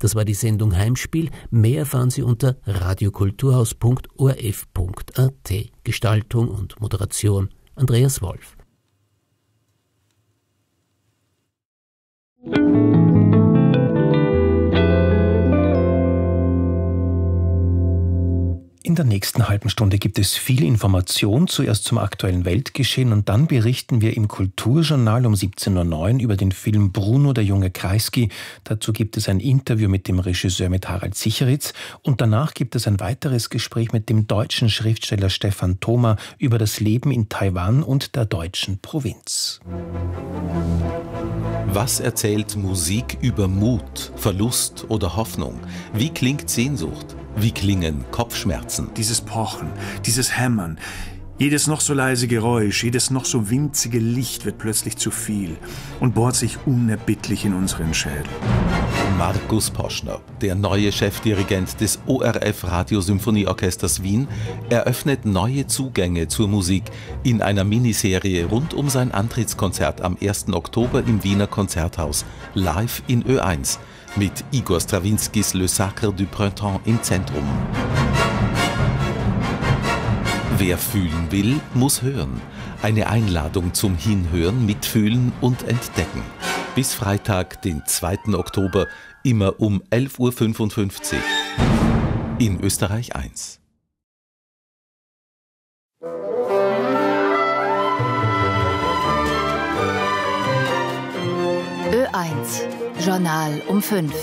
Das war die Sendung Heimspiel. Mehr erfahren Sie unter radiokulturhaus.orf.at. Gestaltung und Moderation Andreas Wolf. In der nächsten halben Stunde gibt es viel Information, zuerst zum aktuellen Weltgeschehen und dann berichten wir im Kulturjournal um 17:09 Uhr über den Film Bruno, der junge Kreisky. Dazu gibt es ein Interview mit dem Regisseur, mit Harald Sicheritz, und danach gibt es ein weiteres Gespräch mit dem deutschen Schriftsteller Stefan Thoma über das Leben in Taiwan und der deutschen Provinz. Was erzählt Musik über Mut, Verlust oder Hoffnung? Wie klingt Sehnsucht? Wie klingen Kopfschmerzen? Dieses Pochen, dieses Hämmern, jedes noch so leise Geräusch, jedes noch so winzige Licht wird plötzlich zu viel und bohrt sich unerbittlich in unseren Schädel. Markus Poschner, der neue Chefdirigent des ORF Radiosymphonieorchesters Wien, eröffnet neue Zugänge zur Musik in einer Miniserie rund um sein Antrittskonzert am 1. Oktober im Wiener Konzerthaus, live in Ö1. Mit Igor Strawinskys Le Sacre du Printemps im Zentrum. Wer fühlen will, muss hören. Eine Einladung zum Hinhören, Mitfühlen und Entdecken. Bis Freitag, den 2. Oktober, immer um 11:55 Uhr. In Österreich 1. Ö1 Journal um 5.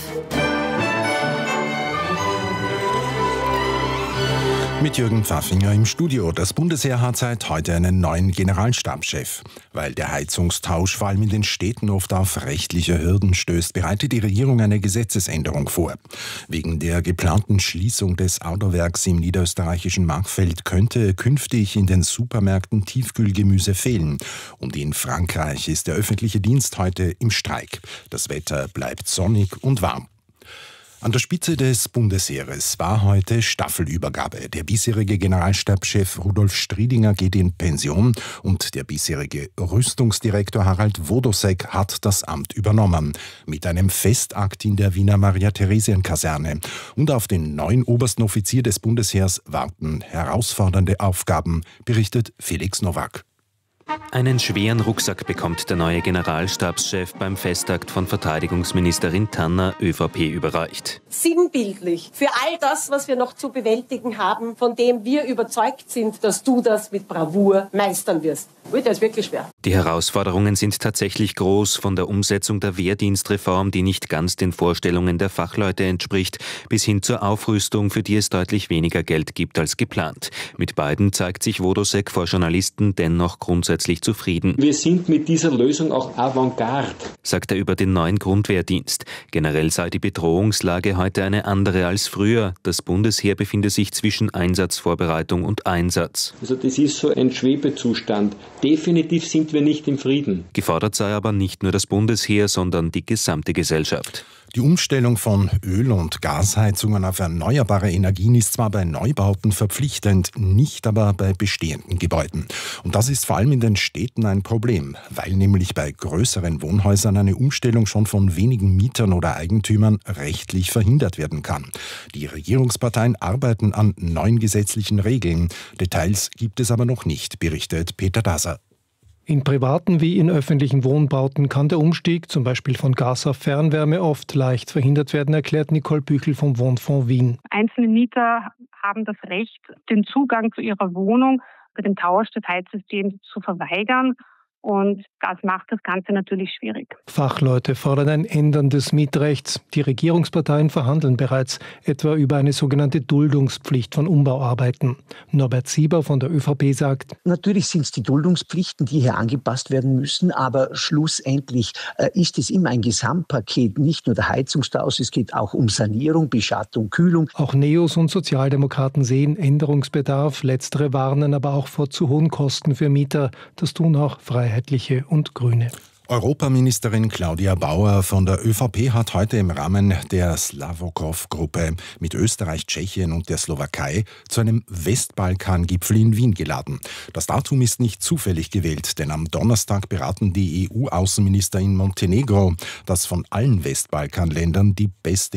Mit Jürgen Pfaffinger im Studio. Das Bundesheer hat seit heute einen neuen Generalstabschef. Weil der Heizungstausch vor allem in den Städten oft auf rechtliche Hürden stößt, bereitet die Regierung eine Gesetzesänderung vor. Wegen der geplanten Schließung des Autowerks im niederösterreichischen Machfeld könnte künftig in den Supermärkten Tiefkühlgemüse fehlen. Und in Frankreich ist der öffentliche Dienst heute im Streik. Das Wetter bleibt sonnig und warm. An der Spitze des Bundesheeres war heute Staffelübergabe. Der bisherige Generalstabschef Rudolf Striedinger geht in Pension und der bisherige Rüstungsdirektor Harald Wodosek hat das Amt übernommen. Mit einem Festakt in der Wiener Maria-Theresien-Kaserne. Und auf den neuen obersten Offizier des Bundesheers warten herausfordernde Aufgaben, berichtet Felix Nowak. Einen schweren Rucksack bekommt der neue Generalstabschef beim Festakt von Verteidigungsministerin Tanner, ÖVP, überreicht. Sinnbildlich für all das, was wir noch zu bewältigen haben, von dem wir überzeugt sind, dass du das mit Bravour meistern wirst. Das ist wirklich schwer. Die Herausforderungen sind tatsächlich groß, von der Umsetzung der Wehrdienstreform, die nicht ganz den Vorstellungen der Fachleute entspricht, bis hin zur Aufrüstung, für die es deutlich weniger Geld gibt als geplant. Mit beiden zeigt sich Wodosek vor Journalisten dennoch grundsätzlich zufrieden. Wir sind mit dieser Lösung auch Avantgarde, sagt er über den neuen Grundwehrdienst. Generell sei die Bedrohungslage heute eine andere als früher. Das Bundesheer befinde sich zwischen Einsatzvorbereitung und Einsatz. Also das ist so ein Schwebezustand. Definitiv sind wir nicht im Frieden. Gefordert sei aber nicht nur das Bundesheer, sondern die gesamte Gesellschaft. Die Umstellung von Öl- und Gasheizungen auf erneuerbare Energien ist zwar bei Neubauten verpflichtend, nicht aber bei bestehenden Gebäuden. Und das ist vor allem in den Städten ein Problem, weil nämlich bei größeren Wohnhäusern eine Umstellung schon von wenigen Mietern oder Eigentümern rechtlich verhindert werden kann. Die Regierungsparteien arbeiten an neuen gesetzlichen Regeln. Details gibt es aber noch nicht, berichtet Peter Daser. In privaten wie in öffentlichen Wohnbauten kann der Umstieg, zum Beispiel von Gas auf Fernwärme, oft leicht verhindert werden, erklärt Nicole Büchel vom Wohnfonds Wien. Einzelne Mieter haben das Recht, den Zugang zu ihrer Wohnung bei dem Tausch des Heizsystems zu verweigern. Und das macht das Ganze natürlich schwierig. Fachleute fordern ein Ändern des Mietrechts. Die Regierungsparteien verhandeln bereits etwa über eine sogenannte Duldungspflicht von Umbauarbeiten. Norbert Sieber von der ÖVP sagt: Natürlich sind es die Duldungspflichten, die hier angepasst werden müssen, aber schlussendlich ist es immer ein Gesamtpaket, nicht nur der Heizungstausch, es geht auch um Sanierung, Beschattung, Kühlung. Auch Neos und Sozialdemokraten sehen Änderungsbedarf. Letztere warnen aber auch vor zu hohen Kosten für Mieter. Das tun auch Freiheitliche und Grüne. Europaministerin Claudia Bauer von der ÖVP hat heute im Rahmen der Slavokov-Gruppe mit Österreich, Tschechien und der Slowakei zu einem Westbalkan-Gipfel in Wien geladen. Das Datum ist nicht zufällig gewählt, denn am Donnerstag beraten die EU-Außenminister in Montenegro, das von allen Westbalkanländern die beste